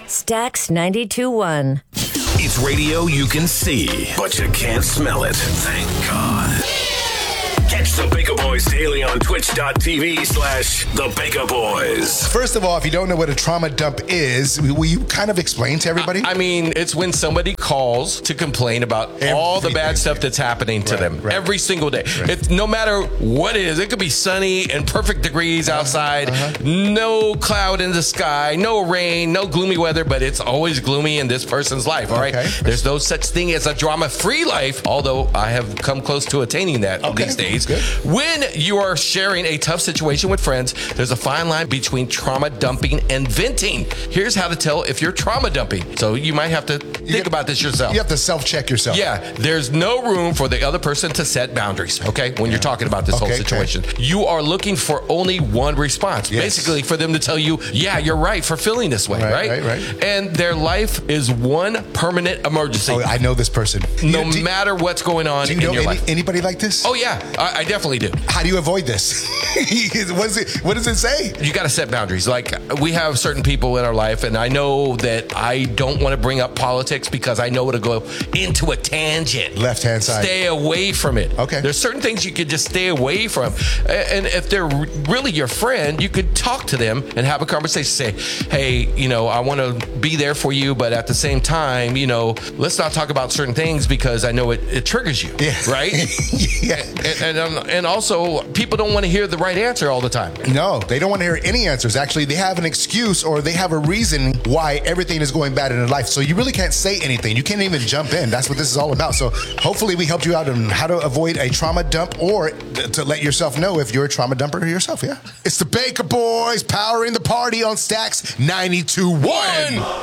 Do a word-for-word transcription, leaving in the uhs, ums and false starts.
Stax ninety-two point one. It's radio you can see, but you can't smell it. Thank God. Catch the Baker Boys daily on twitch.tv slash the Baker Boys. First of all, if you don't know what a trauma dump is, will you kind of explain to everybody? I, I mean, it's when somebody calls to complain about Everything. all the bad stuff that's happening to right, them right. every single day. Right. It's no matter what it is. It could be sunny and perfect degrees uh-huh. outside, uh-huh. no cloud in the sky, no rain, no gloomy weather, but it's always gloomy in this person's life, all right? Okay. There's no such thing as a drama-free life, although I have come close to attaining that okay. these days. Good. When you are sharing a tough situation with friends, there's a fine line between trauma dumping and venting. Here's how to tell if you're trauma dumping. So you might have to think have, about this yourself. You have to self-check yourself. Yeah. There's no room for the other person to set boundaries, okay, when yeah. you're talking about this okay, whole situation. Okay. You are looking for only one response. Yes. Basically for them to tell you, yeah, you're right for feeling this way, right? Right, right, right. And their life is one permanent emergency. Oh, I know this person. No you, do, matter what's going on do you in know your any, life. Anybody like this? Oh, yeah. I, I definitely do. How do you avoid this? what, is it, what does it say? You got to set boundaries. Like, we have certain people in our life, and I know that I don't want to bring up politics because I know it'll go into a tangent. Left-hand side. Stay away from it. Okay. There's certain things you could just stay away from. And if they're really your friend, you could talk to them and have a conversation. Say, hey, you know, I want to be there for you, but at the same time, you know, let's not talk about certain things because I know it, it triggers you. Yeah. Right? yeah. And, and, um, and also, people don't want to hear the right answer all the time. No, they don't want to hear any answers. Actually, they have an excuse or they have a reason why everything is going bad in their life. So you really can't say anything. You can't even jump in. That's what this is all about. So hopefully we helped you out on how to avoid a trauma dump or to let yourself know if you're a trauma dumper yourself. Yeah. It's the Baker Boys powering the party on Stax ninety-two point one.